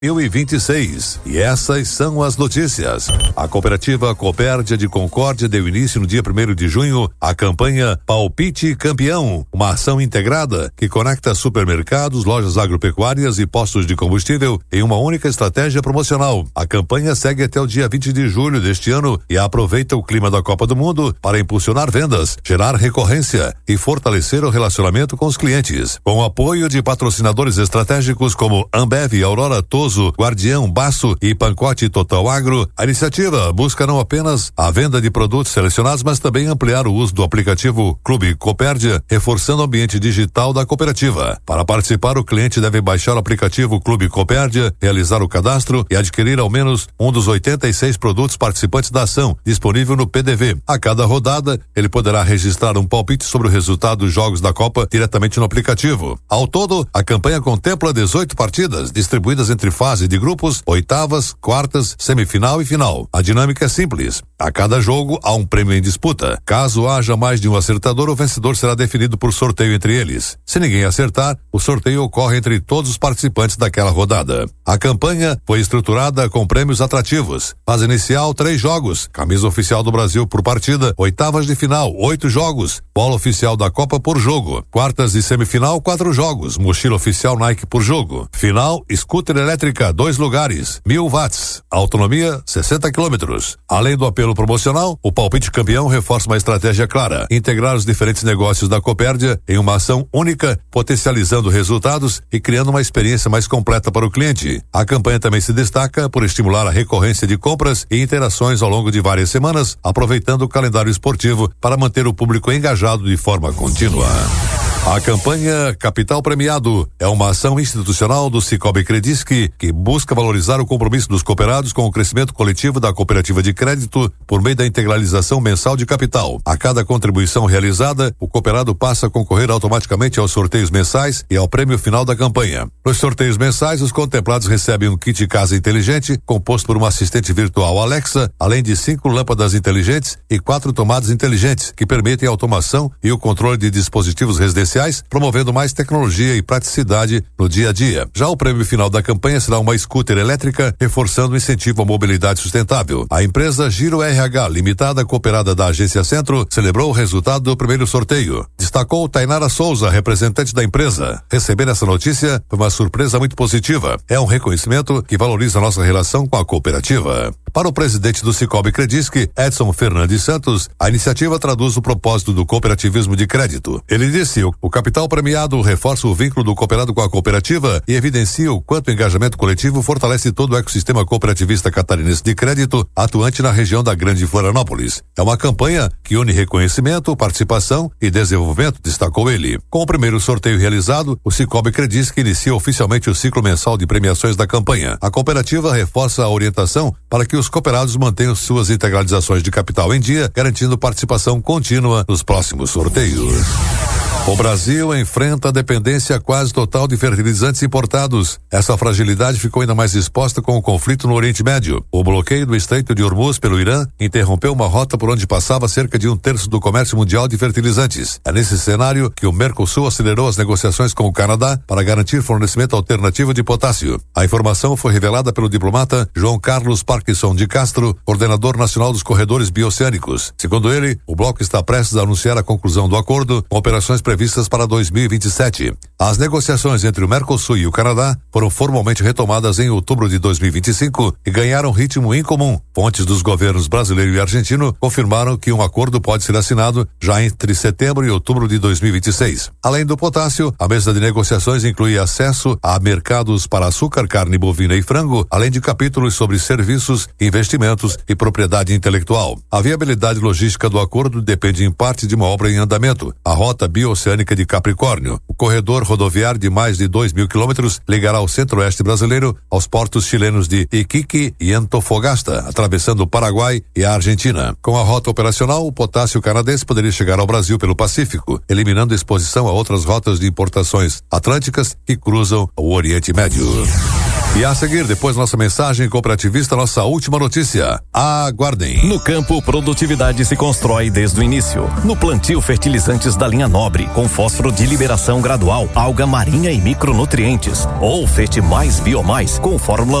2026. E essas são as notícias. A cooperativa Copérdia de Concórdia deu início no dia 1º de junho à campanha Palpite Campeão, uma ação integrada que conecta supermercados, lojas agropecuárias e postos de combustível em uma única estratégia promocional. A campanha segue até o dia 20 de julho deste ano e aproveita o clima da Copa do Mundo para impulsionar vendas, gerar recorrência e fortalecer o relacionamento com os clientes. Com o apoio de patrocinadores estratégicos como Ambev, Aurora, Toso, Guardião, Baço e Pancote Total Agro, a iniciativa busca não apenas a venda de produtos selecionados, mas também ampliar o uso do aplicativo Clube Copérdia, reforçando o ambiente digital da cooperativa. Para participar, o cliente deve baixar o aplicativo Clube Copérdia, realizar o cadastro e adquirir ao menos um dos 86 produtos participantes da ação, disponível no PDV. A cada rodada, ele poderá registrar um palpite sobre o resultado dos jogos da Copa diretamente no aplicativo. Ao todo, a campanha contempla 18 partidas, distribuídas entre fase de grupos, oitavas, quartas, semifinal e final. A dinâmica é simples. A cada jogo há um prêmio em disputa. Caso haja mais de um acertador, o vencedor será definido por sorteio entre eles. Se ninguém acertar, o sorteio ocorre entre todos os participantes daquela rodada. A campanha foi estruturada com prêmios atrativos. Fase inicial, 3 jogos. Camisa oficial do Brasil por partida. Oitavas de final, 8 jogos. Bola oficial da Copa por jogo. Quartas e semifinal, 4 jogos. Mochila oficial Nike por jogo. Final, scooter elétrica, 2 lugares, 1000 watts, autonomia 60 quilômetros. Além do apelo promocional, o Palpite Campeão reforça uma estratégia clara: integrar os diferentes negócios da Copérdia em uma ação única, potencializando resultados e criando uma experiência mais completa para o cliente. A campanha também se destaca por estimular a recorrência de compras e interações ao longo de várias semanas, aproveitando o calendário esportivo para manter o público engajado de forma contínua. A campanha Capital Premiado é uma ação institucional do Sicoob Credisc que busca valorizar o compromisso dos cooperados com o crescimento coletivo da cooperativa de crédito por meio da integralização mensal de capital. A cada contribuição realizada, o cooperado passa a concorrer automaticamente aos sorteios mensais e ao prêmio final da campanha. Nos sorteios mensais, os contemplados recebem um kit casa inteligente composto por uma assistente virtual Alexa, além de 5 lâmpadas inteligentes e 4 tomadas inteligentes que permitem a automação e o controle de dispositivos residenciais, promovendo mais tecnologia e praticidade no dia a dia. Já o prêmio final da campanha será uma scooter elétrica, reforçando o incentivo à mobilidade sustentável. A empresa Giro RH Limitada, cooperada da Agência Centro, celebrou o resultado do primeiro sorteio. Destacou Tainara Souza, representante da empresa. Receber essa notícia foi uma surpresa muito positiva. É um reconhecimento que valoriza a nossa relação com a cooperativa. Para o presidente do Sicoob Credisc, Edson Fernandes Santos, a iniciativa traduz o propósito do cooperativismo de crédito. Ele disse: o capital premiado reforça o vínculo do cooperado com a cooperativa e evidencia o quanto o engajamento coletivo fortalece todo o ecossistema cooperativista catarinense de crédito atuante na região da Grande Florianópolis. É uma campanha que une reconhecimento, participação e desenvolvimento, destacou ele. Com o primeiro sorteio realizado, o Sicoob Credisc inicia oficialmente o ciclo mensal de premiações da campanha. A cooperativa reforça a orientação para que os cooperados mantenham suas integralizações de capital em dia, garantindo participação contínua nos próximos sorteios. O Brasil enfrenta a dependência quase total de fertilizantes importados. Essa fragilidade ficou ainda mais exposta com o conflito no Oriente Médio. O bloqueio do Estreito de Hormuz pelo Irã interrompeu uma rota por onde passava cerca de 1/3 do comércio mundial de fertilizantes. É nesse cenário que o Mercosul acelerou as negociações com o Canadá para garantir fornecimento alternativo de potássio. A informação foi revelada pelo diplomata João Carlos Parkinson de Castro, coordenador nacional dos corredores bioceânicos. Segundo ele, o bloco está prestes a anunciar a conclusão do acordo, com operações previstas para 2027. As negociações entre o Mercosul e o Canadá foram formalmente retomadas em outubro de 2025 e ganharam ritmo incomum. Fontes dos governos brasileiro e argentino confirmaram que um acordo pode ser assinado já entre setembro e outubro de 2026. Além do potássio, a mesa de negociações inclui acesso a mercados para açúcar, carne bovina e frango, além de capítulos sobre serviços, investimentos e propriedade intelectual. A viabilidade logística do acordo depende em parte de uma obra em andamento, a rota bioceânica de Capricórnio. O corredor rodoviário de mais de 2.000 quilômetros ligará o centro-oeste brasileiro aos portos chilenos de Iquique e Antofagasta, atravessando o Paraguai e a Argentina. Com a rota operacional, o potássio canadense poderia chegar ao Brasil pelo Pacífico, eliminando exposição a outras rotas de importações atlânticas que cruzam o Oriente Médio. E a seguir, depois nossa mensagem cooperativista, nossa última notícia. Aguardem. No campo, produtividade se constrói desde o início. No plantio, fertilizantes da linha Nobre, com fósforo de liberação gradual, alga marinha e micronutrientes. Ou Fete Mais Biomais, com fórmula